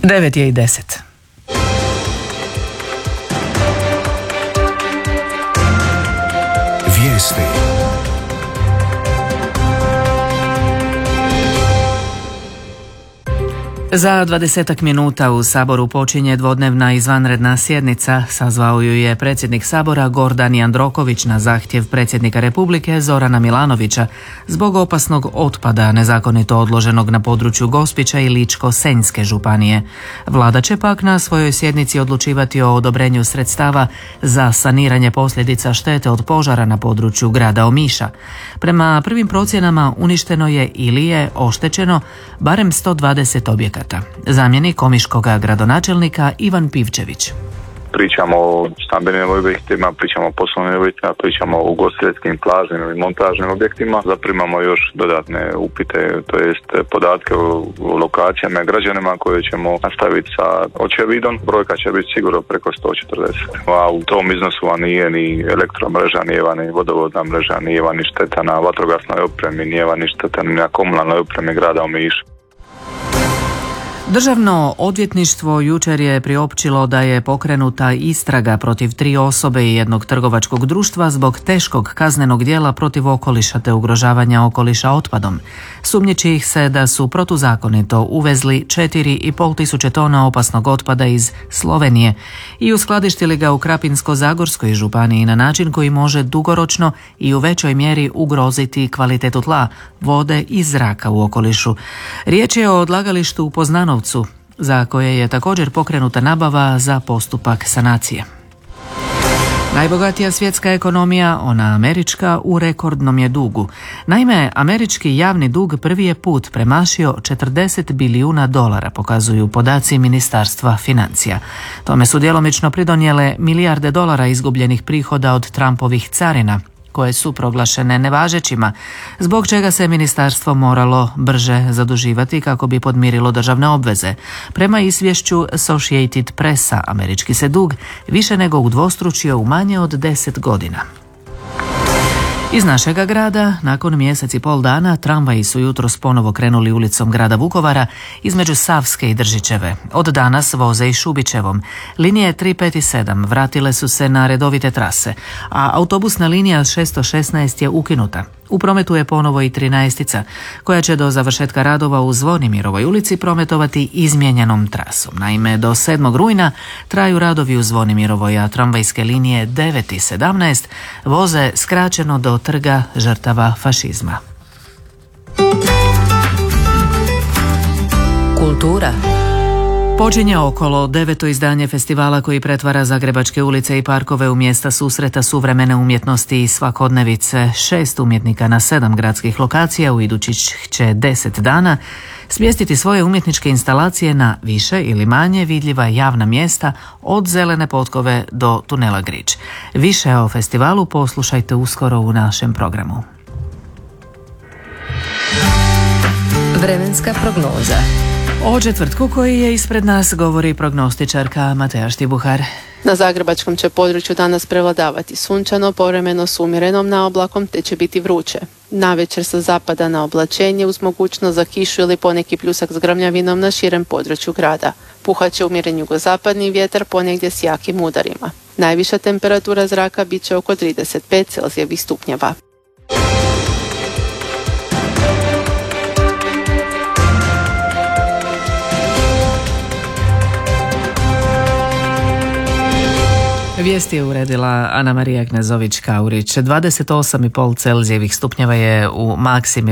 9:10. Vijesti. Za 20 minuta u Saboru počinje dvodnevna izvanredna sjednica. Sazvao ju je predsjednik Sabora Gordan Jandroković na zahtjev predsjednika Republike Zorana Milanovića zbog opasnog otpada nezakonito odloženog na području Gospića i Ličko-senjske županije. Vlada će pak na svojoj sjednici odlučivati o odobrenju sredstava za saniranje posljedica štete od požara na području grada Omiša. Prema prvim procjenama uništeno je ili je oštećeno barem 120 objekata. Zamjenik omiškoga gradonačelnika Ivan Pivčević. Pričamo o stambenim objektima, pričamo o poslovnim objektima, pričamo o ugostiteljskim, plažnim ili montažnim objektima. Zaprimamo još dodatne upite, to jest podatke o lokacijama i građanima koje ćemo nastaviti sa očevidom. Brojka će biti sigurno preko 140. A u tom iznosu nije ni elektromreža, nije ni vodovodna mreža, nije ni šteta na vatrogasnoj opremi, nije ni šteta na komunalnoj opremi grada Omiša. Državno odvjetništvo jučer je priopćilo da je pokrenuta istraga protiv 3 osobe i jednog trgovačkog društva zbog teškog kaznenog djela protiv okoliša te ugrožavanja okoliša otpadom. Sumnjiči ih se da su protuzakonito uvezli 4,5 tisuće tona opasnog otpada iz Slovenije i uskladištili ga u Krapinsko-zagorskoj županiji na način koji može dugoročno i u većoj mjeri ugroziti kvalitetu tla, vode i zraka u okolišu. Riječ je o odlagalištu u Poznanovcu, za koje je također pokrenuta nabava za postupak sanacije. Najbogatija svjetska ekonomija, ona američka, u rekordnom je dugu. Naime, američki javni dug prvi je put premašio $40 bilijuna, pokazuju podaci Ministarstva financija. Tome su djelomično pridonijele milijarde dolara izgubljenih prihoda od Trumpovih carina, koje su proglašene nevažećima, zbog čega se ministarstvo moralo brže zaduživati kako bi podmirilo državne obveze. Prema izvješću Associated Pressa, američki se dug više nego udvostručio u manje od 10 godina. Iz našega grada, nakon mjesec i pol dana, tramvaji su jutros ponovo krenuli ulicom grada Vukovara između Savske i Držićeve. Od danas voze i Šubićevom. Linije 3, 5 i 7 vratile su se na redovite trase, a autobusna linija 616 je ukinuta. U prometu je ponovo i 13-tica, koja će do završetka radova u Zvonimirovoj ulici prometovati izmijenjenom trasom. Naime, do 7. rujna traju radovi u Zvonimirovoj, a tramvajske linije 9 i 17 voze skraćeno do Trga žrtava fašizma. Kultura. Počinje okolo 9. izdanje festivala koji pretvara zagrebačke ulice i parkove u mjesta susreta suvremene umjetnosti i svakodnevice. 6 umjetnika na 7 gradskih lokacija u idućih će 10 dana smjestiti svoje umjetničke instalacije na više ili manje vidljiva javna mjesta od Zelene potkove do tunela Grič. Više o festivalu poslušajte uskoro u našem programu. Vremenska prognoza. O četvrtku koji je ispred nas govori prognostičarka Mateja Štibuhar. Na zagrebačkom će području danas prevladavati sunčano, povremeno s umjerenom naoblakom, te će biti vruće. Navečer sa zapada na oblačenje uz mogućnost za kišu ili poneki pljusak s grmljavinom na širem području grada. Puhat će umjeren jugozapadni vjetar, ponegdje s jakim udarima. Najviša temperatura zraka bit će oko 35 Celzijevih stupnjeva. Vijesti je uredila Ana Marija Knezović-Kaurić. 28,5 Celzijevih stupnjeva je u Maksimiru